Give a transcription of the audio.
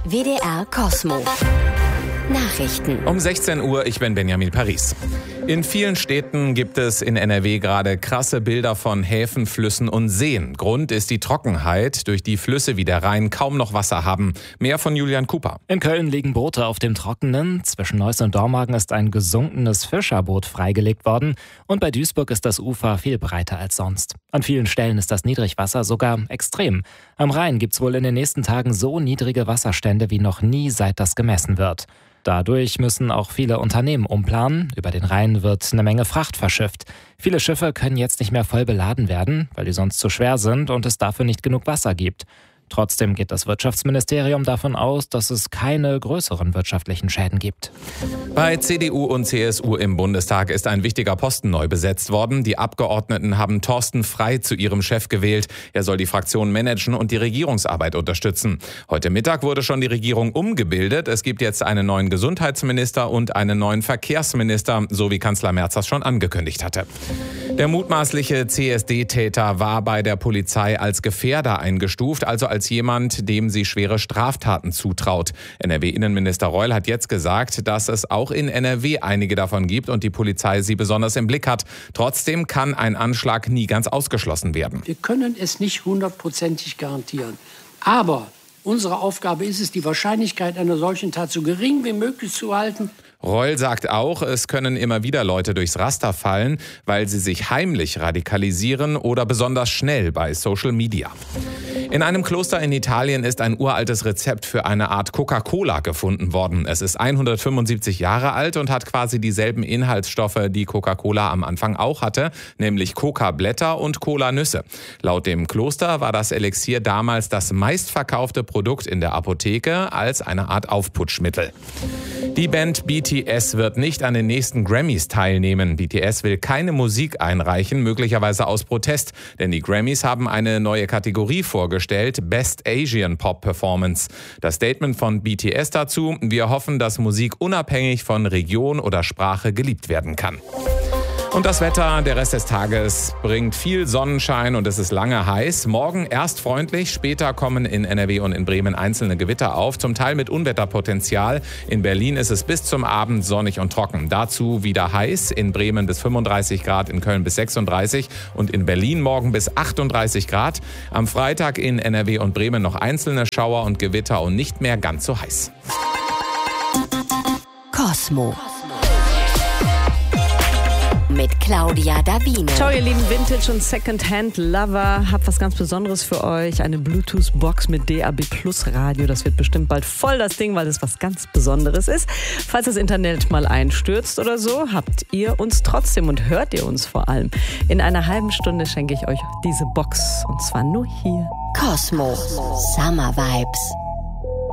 WDR Kosmo. Nachrichten. Um 16 Uhr, ich bin Benjamin Paris. In vielen Städten gibt es in NRW gerade krasse Bilder von Häfen, Flüssen und Seen. Grund ist die Trockenheit, durch die Flüsse wie der Rhein kaum noch Wasser haben. Mehr von Julian Cooper. In Köln liegen Boote auf dem Trockenen. Zwischen Neuss und Dormagen ist ein gesunkenes Fischerboot freigelegt worden. Und bei Duisburg ist das Ufer viel breiter als sonst. An vielen Stellen ist das Niedrigwasser sogar extrem. Am Rhein gibt es wohl in den nächsten Tagen so niedrige Wasserstände wie noch nie, seit das gemessen wird. Dadurch müssen auch viele Unternehmen umplanen. Über den Rhein wird eine Menge Fracht verschifft. Viele Schiffe können jetzt nicht mehr voll beladen werden, weil die sonst zu schwer sind und es dafür nicht genug Wasser gibt. Trotzdem geht das Wirtschaftsministerium davon aus, dass es keine größeren wirtschaftlichen Schäden gibt. Bei CDU und CSU im Bundestag ist ein wichtiger Posten neu besetzt worden. Die Abgeordneten haben Thorsten Frey zu ihrem Chef gewählt. Er soll die Fraktion managen und die Regierungsarbeit unterstützen. Heute Mittag wurde schon die Regierung umgebildet. Es gibt jetzt einen neuen Gesundheitsminister und einen neuen Verkehrsminister, so wie Kanzler Merz das schon angekündigt hatte. Der mutmaßliche CSD-Täter war bei der Polizei als Gefährder eingestuft, also als jemand, dem sie schwere Straftaten zutraut. NRW-Innenminister Reul hat jetzt gesagt, dass es auch in NRW einige davon gibt und die Polizei sie besonders im Blick hat. Trotzdem kann ein Anschlag nie ganz ausgeschlossen werden. Wir können es nicht 100%ig garantieren. Aber unsere Aufgabe ist es, die Wahrscheinlichkeit einer solchen Tat so gering wie möglich zu halten. Reul sagt auch, es können immer wieder Leute durchs Raster fallen, weil sie sich heimlich radikalisieren oder besonders schnell bei Social Media. In einem Kloster in Italien ist ein uraltes Rezept für eine Art Coca-Cola gefunden worden. Es ist 175 Jahre alt und hat quasi dieselben Inhaltsstoffe, die Coca-Cola am Anfang auch hatte, nämlich Coca-Blätter und Cola-Nüsse. Laut dem Kloster war das Elixier damals das meistverkaufte Produkt in der Apotheke als eine Art Aufputschmittel. Die Band BTS wird nicht an den nächsten Grammys teilnehmen. BTS will keine Musik einreichen, möglicherweise aus Protest. Denn die Grammys haben eine neue Kategorie vorgestellt, Best Asian Pop Performance. Das Statement von BTS dazu: Wir hoffen, dass Musik unabhängig von Region oder Sprache geliebt werden kann. Und das Wetter, der Rest des Tages bringt viel Sonnenschein und es ist lange heiß. Morgen erst freundlich, später kommen in NRW und in Bremen einzelne Gewitter auf, zum Teil mit Unwetterpotenzial. In Berlin ist es bis zum Abend sonnig und trocken. Dazu wieder heiß, in Bremen bis 35 Grad, in Köln bis 36 und in Berlin morgen bis 38 Grad. Am Freitag in NRW und Bremen noch einzelne Schauer und Gewitter und nicht mehr ganz so heiß. Kosmo. Mit Claudia Davine. Ciao ihr lieben Vintage- und Secondhand-Lover. Hab was ganz Besonderes für euch. Eine Bluetooth-Box mit DAB Plus Radio. Das wird bestimmt bald voll das Ding, weil es was ganz Besonderes ist. Falls das Internet mal einstürzt oder so, habt ihr uns trotzdem und hört ihr uns vor allem. In einer halben Stunde schenke ich euch diese Box. Und zwar nur hier. Kosmo. Summer Vibes.